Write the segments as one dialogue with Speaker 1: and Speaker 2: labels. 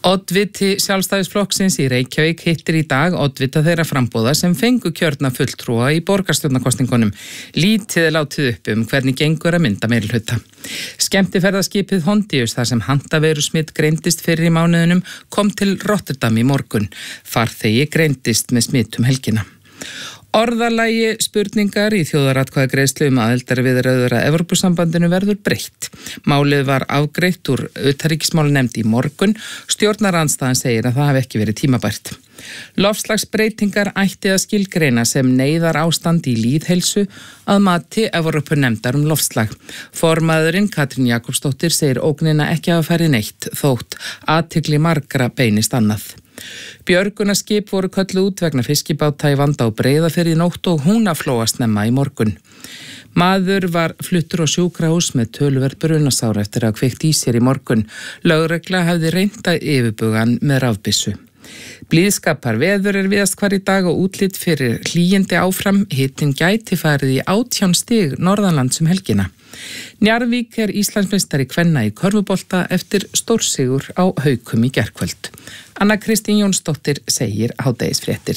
Speaker 1: Oddviti Sjálfstæðisflokksins í Reykjavík hittir í dag oddvita þeirra frambúða sem fengu kjörna fulltrúa í borgarstjórnarkosningunum. Lítið er látið upp hvernig gengur að mynda meirihluta. Skemmtiferðaskipið Hondius þar sem hantaveirusmit greindist fyrr í mánuðinum kom til Rotterdam í morgun. Farþegi greindist með smitum helgina. Orðalagi spurningar í þjóðaratkvæðagreiðslu aðildarviðræður að Evrópusambandinu verður breytt. Málið var afgreitt úr utanríkismálanefnd í morgun. Stjórnarandstaðan segir að það hafi ekki verið tímabært. Loftslagsbreytingar ætti að skilgreina sem neyðar ástand í lýðheilsu að mati Evrópunefndar loftslag. Formaðurinn Katrín Jakobsdóttir segir ógnina ekki hafa farið neitt þótt athygli margra beinist annað. Björgunarskip voru kölluð út vegna fiskibáta í Vanda og Breiðafirði í nótt og Húnaflóa snemma í morgun. Maður var fluttur á sjúkrahús með töluverð brunasára eftir að kveikt í sér í morgun. Lögregla hafði reynt að yfirbuga hann með rafbyssu. Blíðskapar veður víðast hvar í dag og útlit fyrir hlýindi áfram. Hitinn gæti farið í 18 stig norðanlands helgina. Njarðvík Íslandsmeistari kvenna í körfubolta eftir stórsigur á Haukum í gærkvöld. Anna Kristín Jónsdóttir segir hádegisfréttir.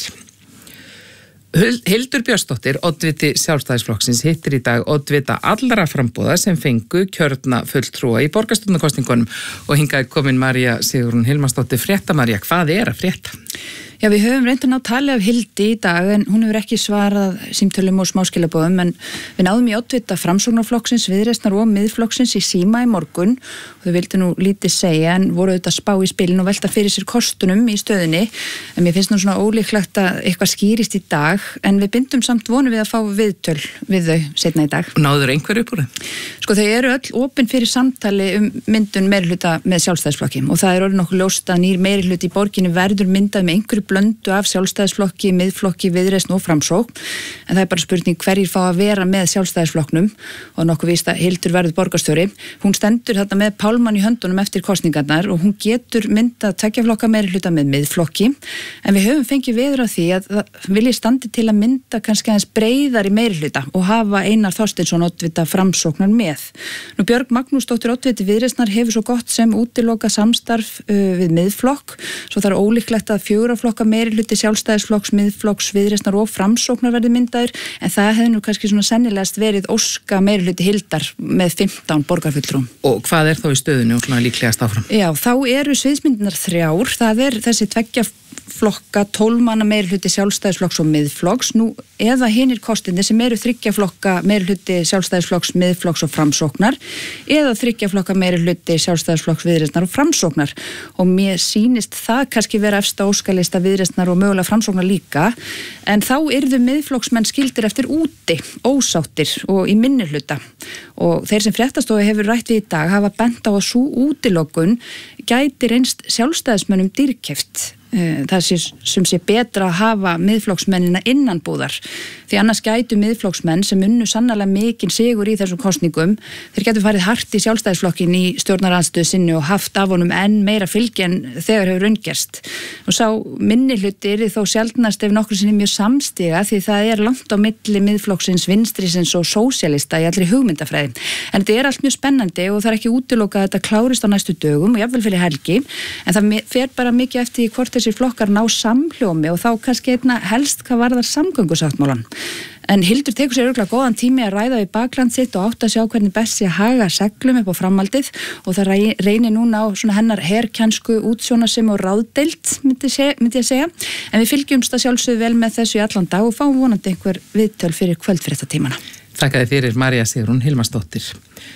Speaker 1: Hildur Björnsdóttir, oddviti Sjálfstæðisflokksins, hittir í dag oddvita allra frambúða sem fengu kjörna fulltrúa í borgarstjórnarkosningunum og hingað komin María Sigrún Hilmarsdóttir. Frétta María, hvað að frétta?
Speaker 2: Já, við höfum reynt að ná tali af Hildi í dag en hún hefur ekki svarað símtölum og smáskilabóðum en við náðum í oddvita Framsóknarflokksins, Viðreisnar og Miðflokksins í síma í morgun og þau vildu nú lítið segja en voru auðvitað spá í spilin og velta fyrir sér kostunum í stöðinni en mér finnst nú svona ólíklegt að eitthvað skýrist í dag en við bindum samt vonu við að fá viðtöl við þau seinna í dag.
Speaker 1: Náður einhver upp úr þeim?
Speaker 2: Sko þau eru öll opin fyrir samtali myndun meirihluta með Sjálfstæðisflokki og það er orðið nokkuð ljóst að nýr meirihluti í borginni verður myndað með einhverju blöndu af Sjálfstæðisflokki, Miðflokki, Viðreisn og Framsókn en það er bara spurning hverjir fá að vera með Sjálfstæðisflokknum og nokkuð víst að Hildur verður borgarstjóri. Hún stendur þarna með pálmann í höndunum eftir kosningarnar og hún getur myndað tveggjaflokka meirihluta með Miðflokki en við höfum fengið veður á því að það vilji standi til að mynda kannski aðeins breiðari meirihluta og hafa Einar Þorsteinsson oddvita Framsóknar með. Nú Björg Magnúsdóttir oddviti Viðreisnar hefur svo gott sem útiloka samstarf við Miðflokk svo það er ólíklegt að 4 flokka meirihluti Sjálfstæðisflokks, Miðflokks, Viðreisnar og Framsóknar verði myndaður en það hefði nú kannski svona sennilegast verið óska meirihluti Hildar með 15 borgarfulltrúum.
Speaker 1: Og hvað er þá í stöðunni og svona líklegast áfram?
Speaker 2: Já, þá eru sviðsmyndirnar 3, það er þessi tveggjaflokka 12 manna meirihluti Sjálfstæðisflokks og Miðflokks nú eða hinir kostinni sem eru 3 flokka meirihluti Sjálfstæðisflokks, Miðflokks og Framsóknar eða 3 flokka meirihluti Sjálfstæðisflokks, Viðreisnar og Framsóknar og mér sýnist það kannski vera efsta óskalista Viðreisnar og mögulega Framsóknar líka en þá yrðu Miðflokksmenn skildir eftir úti, ósáttir og í minnihluta og þeir sem fréttastofu hefur rætt við í dag hafa bent á að sú útilokun gæti reynst sjálfstæðismönnum dýrkeypt. Það sem sé betra að hafa miðflokksmennina innanbúðar því annars gætu miðflokksmenn sem unnu sannarlega mikinn sigur í þessum kosningum þeir gætu farið hart í Sjálfstæðisflokkin í stjórnarandstöðu sinni og haft af honum enn meira fylgi en þegar hefur raungerst og sá minnihluti yrði þó sjaldnast ef nokkur sinni mjög samstiga því það er langt á milli miðflokksins, vinstrisins og sósíalista í allri hugmyndafræði en þetta er allt mjög spennandi og það er ekki útilokað að þetta klárist á næstu dögum og jafnvel fyrir helgi en það fer bara mikið eftir hvort þessir flokkar ná samhljómi og þá kannski einna helst hvað varðar samgöngusáttmálan. En Hildur tekur sér örugglega góðan tími að ræða við bakland sitt og átt að sjá hvernig best sé að haga seglum upp á framhaldið og það reynir núna á svona hennar herkjansku útsjónasemi og ráðdeild myndi ég segja. En við fylgjumst að sjálfsögðu vel með þessu í allan dag og fáum vonandi einhver viðtöl fyrir kvöldfréttatímana.
Speaker 1: Þakka þér fyrir María Sigrún Hilmarsdóttir.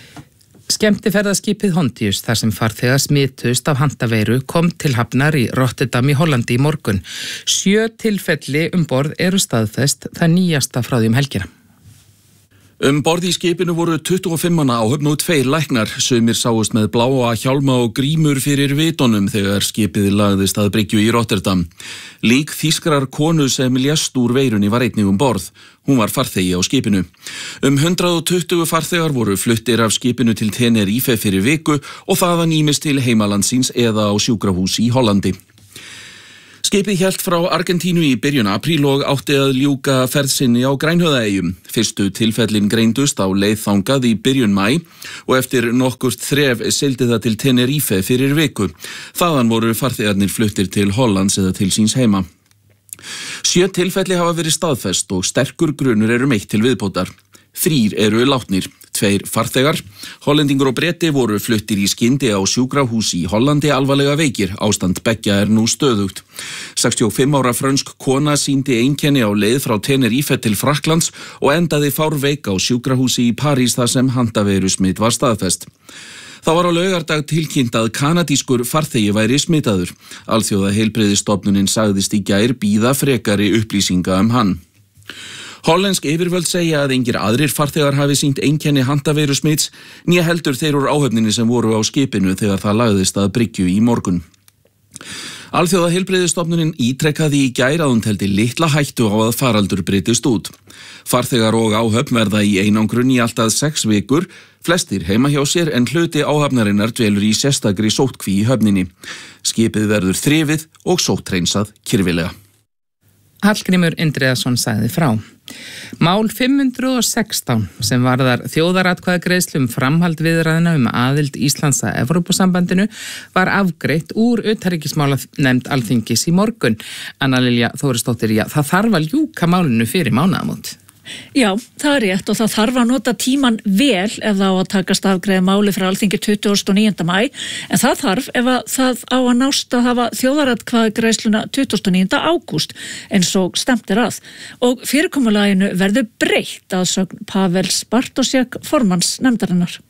Speaker 1: Skemmtiferðaskipið Hondius þar sem farþegar smitust af handaveiru kom til hafnar í Rotterdam í Hollandi í morgun. 7 tilfelli borð eru staðfest, það nýjasta frá því helgina.
Speaker 3: Borð í skipinu voru 25 manna áhöfn og 2 læknar. Sumir sáust með bláa hjálma og grímur fyrir vitunum þegar skipið lagðist að bryggju í Rotterdam. Lík þýskrar konu sem lést úr veirunni var einnig borð. Hún var farþegi á skipinu. 120 farþegar voru fluttir af skipinu til Tenerife fyrir viku og þaðan ýmist til heimalandsins eða á sjúkrahús í Hollandi. Skipið hélt frá Argentínu í byrjun apríl og átti að ljúka ferð sinni á Grænhöfðaeyjum. Fyrstu tilfellin greindust á leið þangað í byrjun maí og eftir nokkurt þref sigldi það til Tenerife fyrir viku. Þaðan voru farþegarnir fluttir til Hollands eða til síns heima. 7 tilfelli hafa verið staðfest og sterkur grunur eru meitt til viðbótar. 3 eru látnir. 2 farþegar, Hollendingur og Breti voru fluttir í skyndi á sjúkrahús í Hollandi alvarlega veikir. Ástand beggja nú stöðugt. 65 ára frönsk kona sýndi einkenni á leið frá Tenerife til Frakklands og endaði fárveik á sjúkrahúsi í París þar sem handaveirusmit var staðfest. Það var á laugardag tilkynnt að kanadískur farþegi væri smitaður. Alþjóða heilbrigðisstofnunin sagðist í gær bíða frekari upplýsinga hann. Hollensk yfirvöld segja að engir aðrir farþegar hafi sýnt einkenni handaveirusmits, né heldur þeir úr áhöfninni sem voru á skipinu þegar það lagðist að bryggju í morgun. Alþjóða heilbrigðisstofnunin ítrekkaði í gær að hún teldi litla hættu á að faraldur brytist út. Farþegar og áhöfn verða í einangrun í allt að 6 vikur, flestir heima hjá sér en hluti áhafnarinnar dvelur í sérstakri sóttkví í höfninni. Skipið verður þrifið og sóttreinsað kyrfilega.
Speaker 1: Hallgrímur Indriðason sagði frá. Mál 516 sem varðar þjóðaratkvæðagreiðslu framhald viðræðna aðild Íslands að Evrópusambandinu var afgreitt úr utanríkismálanefnd Alþingis í morgun. Anna Lilja Þórisdóttir, það þarf að ljúka málinu fyrir mánaðamót.
Speaker 4: Já, það er rétt og það þarf að nota tíman vel ef það á að takast afgreiða máli frá Alþingi 29. maí, en það þarf ef það á að nást að hafa þjóðaratkvæðagreiðsluna 29. ágúst eins og stemt að. Og fyrirkomulaginu verður breytt að sögn Pavels Bartosek formanns nefndarinnar.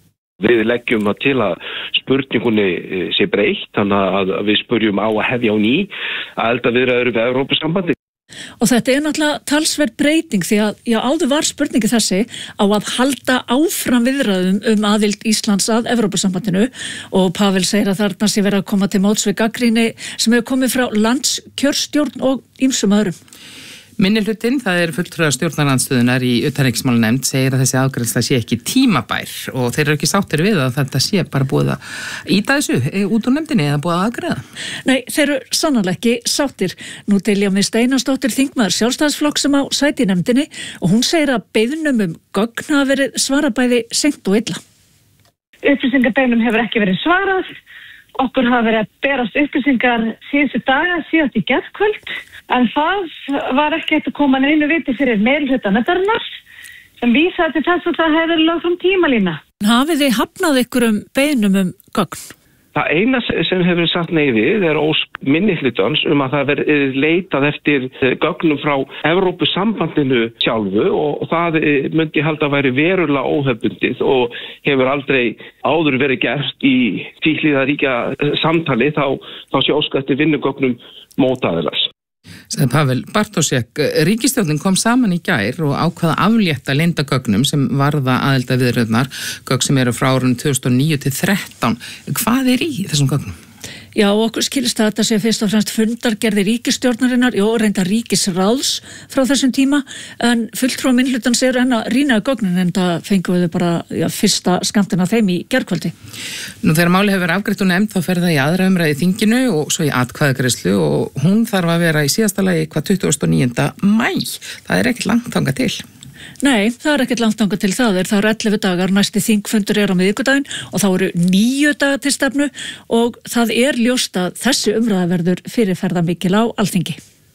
Speaker 5: Við leggjum til að spurningunni sé breytt, þannig að við spurjum á að hefja á ný aðildarviðræður við Evrópusambandið.
Speaker 4: Og þetta er náttúrulega talsverð breyting því að áður var spurningi þessi á að halda áfram viðræðum aðild Íslands að Evrópusambandinu og Pavel segir að þarna sé verið að koma til móts við gagnrýni sem hefur komið frá landskjörstjórn og ýmsum öðrum.
Speaker 1: Minnihlutinn, það er fulltrúar stjórnarandstöðunar í utanríkismálanefnd, segir að þessi afgreiðsla sé ekki tímabær og þeir eru ekki sáttir við að þetta sé bara búið að ýta þessu út úr nefndinni eða búið að afgreiða.
Speaker 4: Nei, þeir eru sannarlega ekki sáttir. Nú Diljá Mist Einarsdóttir þingmaður Sjálfstæðisflokks sem á sæti í nefndinni og hún segir að beiðnum gögn hafa verið svarað bæði seint og illa.
Speaker 6: Upplýsingarbeiðnum hefur ekki verið svarað. Okkur hafa verið að berast upplýsingar síðustu daga, síðast í gærkvöld, en það var ekki hægt að koma neinu viti fyrir meirihluta nefndarinnar sem vísaði til þess að það hefði verið lögð fram tímalína.
Speaker 4: Hafið þið hafnað ykkurum beiðnum gögn?
Speaker 5: Það eina sem hefur sagt nei við er ósk minnihlutans að það verið leitað eftir gögnum frá Evrópusambandinu sjálfu og það myndi halda að væri verulega óhefbundið og hefur aldrei áður verið gert í tvíhliða ríkja samtali þá sé óskað eftir vinnugögnum mótaðilans.
Speaker 1: Sagði Pavel Bartosek, ríkisstjórnin kom saman í gær og ákvaða aflétta leyndagögnum sem varða aðildarviðræðurnar, gögn sem eru frá árunum 2009 til 2013. Hvað er í þessum gögnum?
Speaker 4: Já, okkur skilist að þetta sé fyrst og fremst fundargerði ríkisstjórnarinnar og reynda ríkisráðs frá þessum tíma, en fulltrúar minnihlutans eru enn að rýna gögnin en það fengum við bara fyrsta skammtina þeim í gærkvöldi.
Speaker 1: Nú þegar máli hefur verið afgreitt og nefnd þá fer það í aðra umræðu í þinginu og svo í atkvæðagreiðslu og hún þarf að vera í síðasta lagi 29. maí. Það er ekkert langt þangað til.
Speaker 4: Nei, það er ekkert langt þangað til það eru 11 dagar, næsti þingfundur á miðvikudaginn og þá eru 9 dagar til stefnu og það er ljóst að þessi umræða verður fyrirferðarmikil á Alþingi.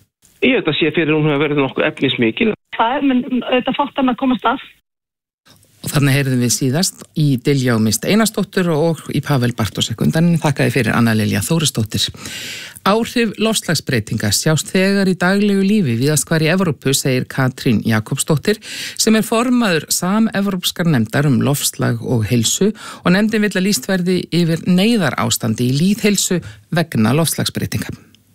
Speaker 5: Ég veit að sé fyrir hún hefur verið nokkuð efnismikil.
Speaker 6: Það er auðvitað fátt að komast að.
Speaker 1: Og þannig heyrðum við síðast í Diljá Mist Einarsdóttir og í Pavel Bartosek. Undan þakkaði fyrir Anna Lilja Þórisdóttir. Áhrif loftslagsbreytinga sjást þegar í daglegu lífi víðast hvar í Evrópu, segir Katrín Jakobsdóttir sem er formaður samevrópskar nefndar loftslag og heilsu og nefndin vill að lýst verði yfir neyðarástandi í lýðheilsu vegna loftslagsbreytinga.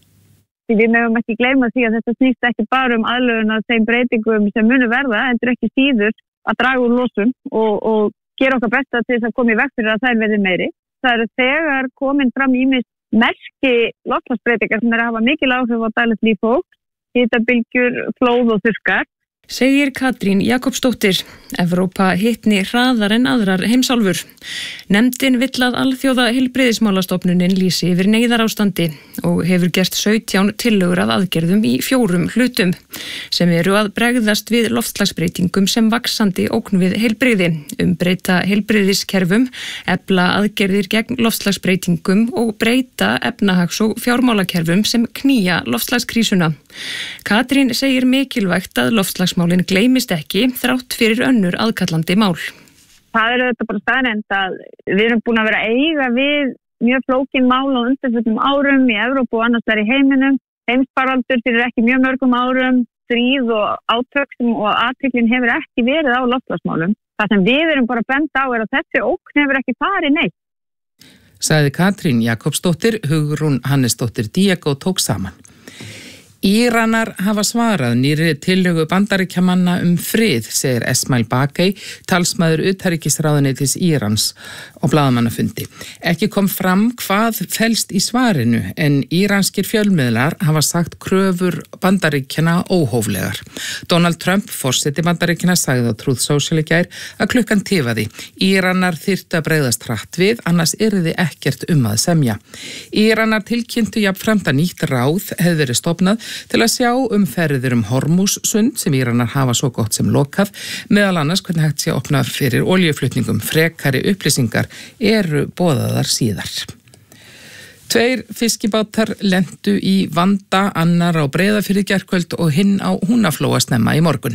Speaker 7: Við megum ekki gleyma því að þetta snýst ekki bara aðlögun að þeim breytingum sem munu verða, heldur ekki síður að draga úr losun og gera okkar besta til þess að koma í veg fyrir að þær verði meiri. Það eru þegar komin fram ýmis merki loftslagsbreytingar sem eru að hafa mikil áhrif á daglegt líf fólks, hitabylgjur, flóð og þurrkar
Speaker 8: Segir Katrín Jakobsdóttir. Evrópa hitni hraðar en aðrar heimsálfur. Nefndin vill að alþjóða heilbrigðismálastofnunin lýsi yfir neyðarástandi og hefur gert 17 tillögur að aðgerðum í 4 hlutum sem eru að bregðast við loftslagsbreytingum sem vaxandi ógn við heilbrigði, breyta heilbrigðiskerfum, efla aðgerðir gegn loftslagsbreytingum og breyta efnahags- og fjármálakerfum sem knýja loftslagskrísuna. Katrín segir mikilvægt að loftslagsmálin gleymist ekki þrátt fyrir önnur aðkallandi mál.
Speaker 7: Það þetta bara staðreynd að við erum búin að vera að eiga við mjög flókin mál á undanförnum árum í Evrópu og annars vegar í heiminum. Heimsfaraldur fyrir ekki mjög mörgum árum, stríð og átökum og athyglin hefur ekki verið á loftslagsmálum. Það sem við erum bara bent á er að þessi ógn hefur ekki farið neitt.
Speaker 1: Sagði Katrín Jakobsdóttir, Hugrún Hannesdóttir Diego tók saman. Íranar hafa svarað nýrri tillögu Bandaríkjamanna frið, segir Esmail Bagei, talsmaður utanríkisráðuneytis Írans og blaðamannafundi. Ekki kom fram hvað felst í svarinu en íranskir fjölmiðlar hafa sagt kröfur Bandaríkjana óhóflegar. Donald Trump, forseti Bandaríkjana, sagði á Truth Social í gær að klukkan tifaði. Íranar þyrftu að bregðast hratt við, annars yrði ekkert að semja. Íranar tilkynntu jafnframt að nýtt ráð hefði verið stofnað til að sjá ferðir Hormúzsund sem Íranar hafa svo gott sem lokað, meðal annars hvernig hægt sé að opna fyrir olíuflutningum. Frekari upplýsingar eru boðaðar síðar. 2 fiskibátar lentu í vanda, annar á Breiðafirði í gærkvöld og hinn á Húnaflóa snemma í morgun.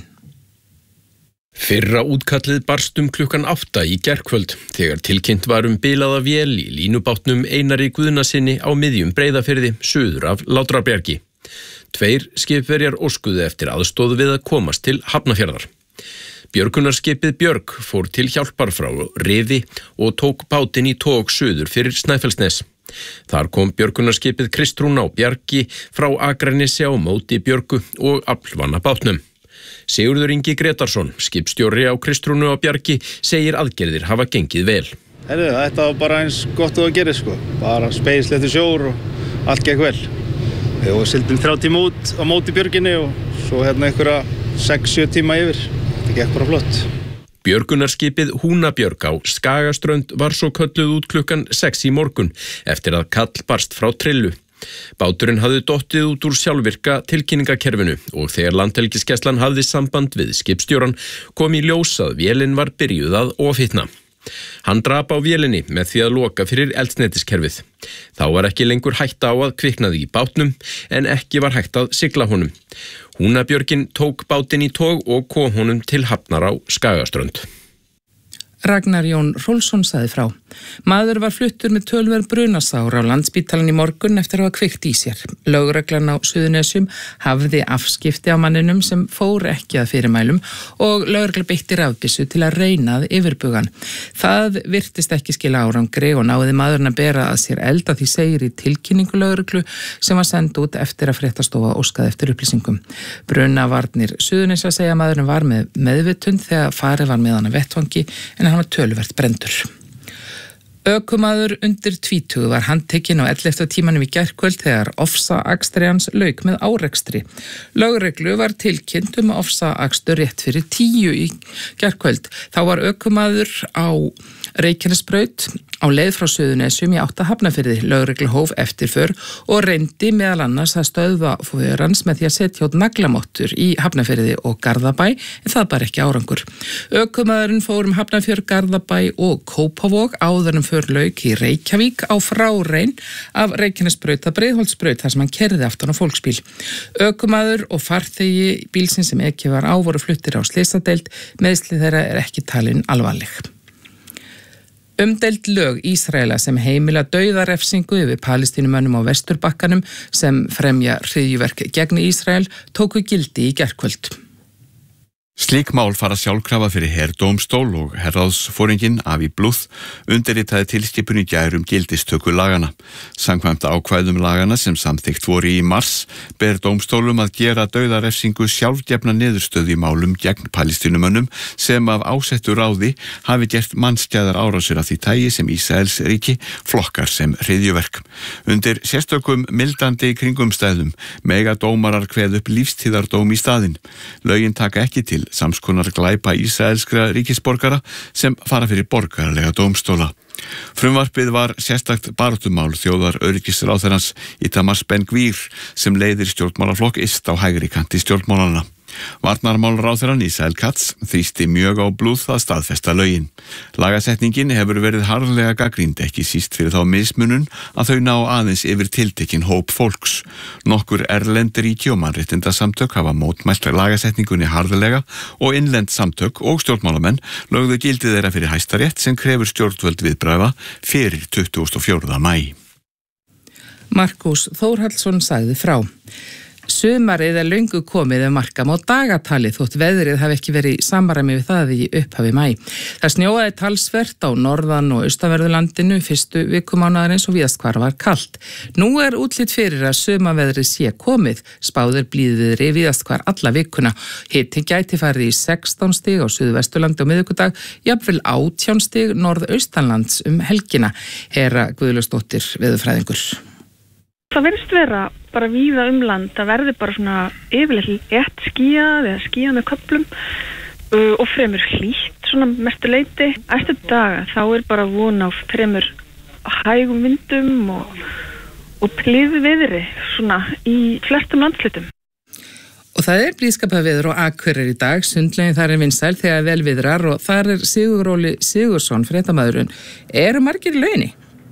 Speaker 9: Fyrra útkallið barst klukkan 8 í gærkvöld þegar tilkynnt var bilaða vél í línubátnum Einari Guðnasyni á miðjum Breiðafirði suður af Látrabjargi. 2 skipverjar óskuðu eftir aðstoð við að komast til Hafnarfjarðar. Björgunarskipið Björg fór til hjálpar frá Rifi og tók bátinn í tog suður fyrir Snæfellsnes. Þar kom björgunarskipið Kristrún á Bjargi frá Akranesi á móti Björgu og aflvanna bátnum. Sigurður Ingi Gretarsson, skipstjóri á Kristrúnu á Bjargi, segir aðgerðir hafa gengið vel.
Speaker 10: Þetta var bara eins gott og að gera bara spegilsléttur sjór og allt gekk vel. Og sildum 3 tíma út á móti Björginni og svo einhverja 6-7 tíma yfir. Þetta gekk bara flott.
Speaker 9: Björgunarskipið Húnabjörg á Skagaströnd var svo kölluð út klukkan 6 í morgun eftir að kall barst frá Trillu. Báturinn hafði dottið út úr sjálfvirka tilkynningakerfinu og þegar Landhelgisgæslan hafði samband við skipstjóran kom í ljós að vélin var byrjuð að ofhitna. Hann drap á vélinni með því að loka fyrir eldsneytiskerfið. Þá var ekki lengur hætta á að kviknaði í bátnum en ekki var hægt að sigla honum. Húnabjörgin tók bátinn í tog og kom honum til Hafnar á Skagaströnd.
Speaker 1: Ragnar Jón Rolfsson sagði frá. Maður var fluttur með töluverð brunasár á Landspítalan í morgun eftir að hafa kveikt í sér. Lögreglan á Suðurnesjum hafði afskipti á manninum sem fór ekki að fyrirmælum og lögregla beitti rafbyssu til að reyna að yfirbuga hann. Það virtist ekki skila árangri og náði maðurinn að bera að sér eld að því segir í tilkynningu lögreglu sem var send út eftir að fréttastofa óskaði eftir upplýsingum. Brunavarnir Suðurnesja segja að maðurinn var með meðvitund þegar farið var með hann að vettvangi en hann var töluvert brendur. Ökumaður undir 20 var handtekinn á 11. tímanum í gærkvöld þegar ofsaakstri hans lauk með árekstri. Lögreglu var tilkynnt ofsaakstur rétt fyrir 10 í gærkvöld. Þá var ökumaður á Reykjanesbraut á leið frá Suðurnesjum í átt að Hafnarfirði. Lögregla hóf eftirför og reyndi meðal annars að stöðva för hans með því að setja út naglamottur í Hafnarfirði og Garðabæ en það bar ekki árangur. Ökumaðurinn fór Hafnarfjörð, Garðabæ og Kópavog áður för lauk í Reykjavík á frárein af Reykjanesbraut að Breiðholtsbraut þar sem hann keyrði aftan á fólksbíl. Ökumaður og farþegi bílsins sem ekki var á voru fluttir á slysadeild. Meiðsli þeirra ekki talin alvarleg. Umdeild lög Ísraela sem heimila dauðarefsingu yfir Palestínumönnum á Vesturbakkanum sem fremja hryðjuverk gegn Ísrael tóku gildi í gærkvöld.
Speaker 11: Slík mál fara sjálfkrafa fyrir herdómstól og herráðsforinginn Avi Bluth undirritaði tilskipun í gær gildistöku lagana. Samkvæmt ákvæðum lagana sem samþykkt voru í mars ber dómstólum að gera dauðarefsingu sjálfgefna niðurstöðu í málum gegn Palestínumönnum sem af ásettu ráði hafi gert mannskæðar árásir af því tagi sem Ísraels ríki flokkar sem hryðjuverk. Undir sérstökum mildandi kringumstæðum mega dómarar kveða upp lífstíðardóm í staðinn. Lögin taka ekki til samskonar glæpa ísraelskra ríkisborgara sem fara fyrir borgaralega dómstóla. Frumvarpið var sérstakt baráttumál þjóðar öryggisráðherrans Itamar Ben-Gvir sem leiðir stjórnmálaflokk IST á hægri kanti stjórnmálanna. Varnarmálráðherrann Israel Katz þrýsti mjög á Bluth að staðfesta lögin. Lagasetningin hefur verið harðlega gagnrýnd ekki síst fyrir þá mismunun að þau ná aðeins yfir tiltekinn hóp fólks. Nokkur erlend ríki og mannréttindasamtök hafa mótmælt lagasetningunni harðlega og innlend samtök og stjórnmálamenn lögðu gildið þeirra fyrir Hæstarétt sem krefur stjórnvöld viðbragða fyrir 24. maí.
Speaker 1: Markus Þórhallsson sagði frá. Sumarið löngu komið ef marka má dagatali þótt veðrið hafi ekki verið í samræmi við það í upphafi maí. Það snjóaði talsvert á norðan- og austanverðurlandinu fyrstu vikumánaðarins og víðast hvar var kalt. Nú útlit fyrir að sumarveðrið sé komið, spáðir blíðviðri víðast hvar alla vikuna. Hiti gæti farið í 16 stig á Suðvesturlandi á miðvikudag, jafnvel 18 stig norðaustanlands helgina. Hera Guðlaugsdóttir veðurfræðingur.
Speaker 12: Það verðist vera bara víða land, það verður bara svona yfirleitt létt skýjað eða skýjað með köflum og fremur hlýtt svona mestu leyti. Eftir daga þá bara von á fremur hægum vindum og blíðviðri svona í flestum landshlutum.
Speaker 1: Og það blíðskaparveður á Akureyri í dag, sundlaugin þar vinsæl þegar vel viðrar og þar Sigurróli Sigursson, fréttamaðurinn. Eru margir í lauginni?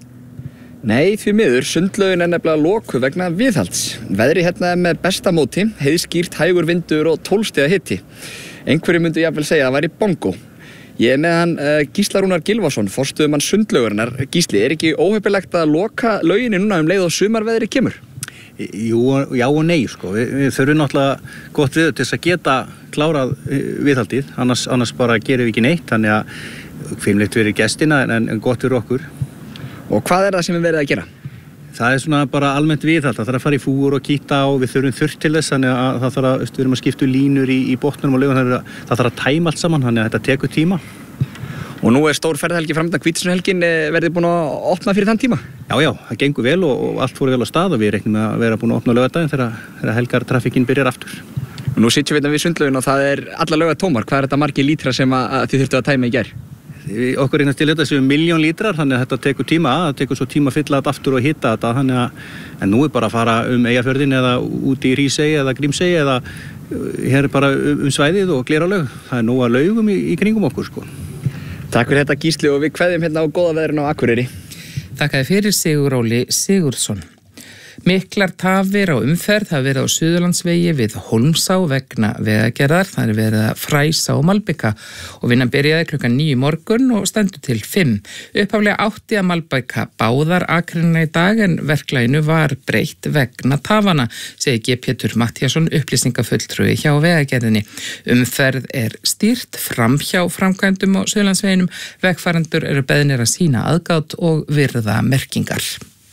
Speaker 13: Nei, því miður, sundlaugin nefnilega lokuð vegna viðhalds. Veðri hérna með besta móti, heiðskýrt hægur vindur og 12 stiga hiti. Einhverju myndu jafnvel segja að það væri bongo. Ég með hann Gísla Rúnar Gylfason, forstöðumann sundlaugarinnar. Gísli, ekki óheppilegt að loka lauginni núna leið og sumarveðri kemur?
Speaker 10: Jú, já og nei, sko. Við þurfum náttúrulega gott við til þess að geta klárað viðhaldið, annars bara gerum við ekki neitt, þannig að fimleitt fyrir gestina en gott fyrir okkur.
Speaker 13: Og hvað það sem við verið að gera?
Speaker 10: Það svona bara almennt viðhald, það þarf að fara í fúr og kýta og við þurfum þurrt til þess, þannig að það þarf að, við erum að skipta línur í botnum og laugun, það þarf að tæma allt saman, þannig að þetta tekur tíma.
Speaker 13: Og nú stór ferðahelgi framöndan, Hvítasunnuhelgin, verðið búin að opna fyrir þann tíma?
Speaker 10: Já, það gengur vel og allt fór vel á stað og við reiknum að vera búin að opna laugardaginn þegar helgartrafikkin byrjar aftur.
Speaker 13: Og nú sitjum við sundlaugin og það alla laugar tómar. Hvað þetta margir lítra sem að þið þurftu að tæma í gær?
Speaker 10: Okkur reynast til þetta séu 1 milljón lítrar, þannig að þetta tekur tíma, það tekur svo tíma að fylla þetta aftur og hita þetta, þannig að en nú bara að fara Eyjafjörðinn eða út í Hrísey eða Grímsey eða hér bara svæðið og Glerárlaug. Það nóg að laugum í kringum okkur, sko.
Speaker 13: Takk fyrir þetta, Gísli, og við kveðjum hérna á góða veðrinu á Akureyri.
Speaker 1: Þakkaði fyrir Sigurróli Sigursson. Miklar tafir á umferð hafa verið á Suðurlandsvegi við Hólmsá vegna vegagerðar. Það verið að fræsa og malbika og vinnan byrjaði klukkan 9 morgun og stendur til 5. Upphaflega átti að malbika báðar akreinina í dag en verklaginu var breytt vegna tafana, segir G. Pétur Matthíasson, upplýsingafulltrúi hjá vegagerðinni. Umferð stýrt fram hjá framkvæmdum á Suðurlandsveginum. Vegfarendur eru beðnir að sýna aðgát og virða merkingar.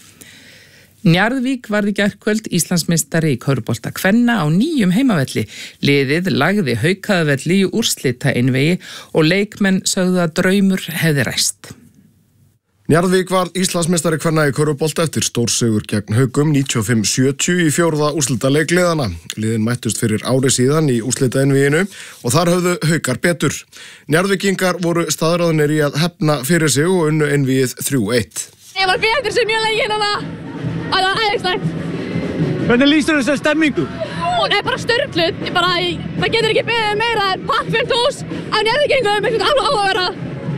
Speaker 1: Njarðvík varð í gærkvöld Íslandsmeistari í körfubolta kvenna á nýjum heimavelli. Liðið lagði Haukaðavelli í úrslita einvegi og leikmenn sögðu að draumur hefði ræst.
Speaker 14: Njarðvík varð Íslandsmeistari kvenna í körfubolta eftir stórsigur gegn Haukum 95-70 í 4. úrslitaleik liðanna. Liðin mættust fyrir ári síðan í úrslita einveginu og þar höfðu Haukar betur. Njarðvíkingar voru staðráðnir í að hefna fyrir sig og unnu einvegið 3-1.
Speaker 15: Ég var betur sem mjög lengi hérna. Það var æðislegt.
Speaker 16: Hvernig lýsir þessari stemmingu?
Speaker 15: Hún bara störtluð. Það getur ekki beðið meira en pakkfullt hús af Njarðvíkingum, eitthvað alveg áhugaverða.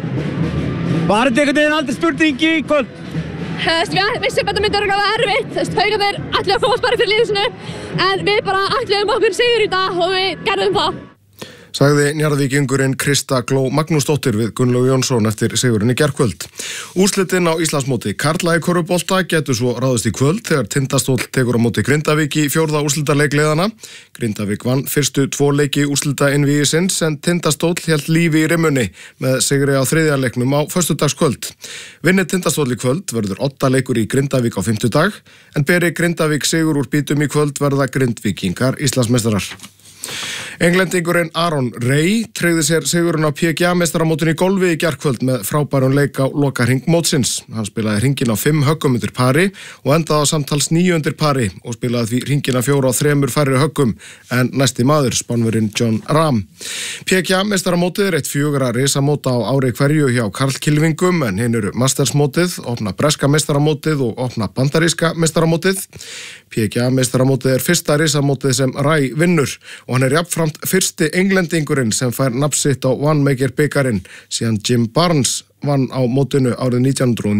Speaker 16: Var þetta einhvern veginn aldrei spurning í kvöld?
Speaker 15: Við vissum að þetta myndi örugglega vera erfitt. Haukarnir ætluðu að komast bara fyrir liðinu sínu, en við bara ætluðum okkur sigur í dag og við gerðum það.
Speaker 14: Sagði Njarðvíkingurinn Krista Gló Magnúsdóttir við Gunnlaug Jónsson eftir sigurinn í gærkvöld. Úrslitin á Íslandsmóti karla í körfubolta getur svo ráðist í kvöld þegar Tindastóll tekur á móti Grindavík í 4. úrslitaleik liðanna. Grindavík vann fyrstu 2 leiki úrslita innvígisins en Tindastóll hélt lífi í rimmunni með sigri á 3. leiknum á föstudagskvöld. Vinni Tindastóll í kvöld verður 8 leikur í Grindavík á 5. en beri Grindavík sigur úr bítum í kvöld verða Grindvíkingar Íslandsmeistarar. Englendingurinn Aron Ray tryggði sér sigurinn á PGA-meistaramótinu í golfi í gærkvöld með frábærun leik á lokahring mótsins. Hann spilaði hringinn á 5 höggum undir pari og endaði á samtals 9 undir pari og spilaði því hringinn á 4 á 3 færri höggum en næsti maður, Spánverinn John Rahm. PGA-meistaramótið er eitt 4 risamóta á ári hverju hjá karlkylfingum en hinn eru Mastersmótið, opna breska meistaramótið og opna bandaríska meistaramótið. PGA-meistaramótið er fyrsta risamótið sem Ray vinnur og hann er jafnframt fyrsti englendingurinn sem fær nafn sitt á Wanamaker bikarinn síðan Jim Barnes vann á mótinu árið 1990.